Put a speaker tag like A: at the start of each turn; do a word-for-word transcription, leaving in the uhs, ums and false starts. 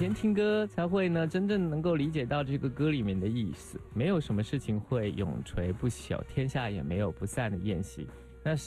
A: 前听歌才会呢真正能够理解到这个歌里面的意思。没有什么事情会永垂不朽，天下也没有不散的宴席。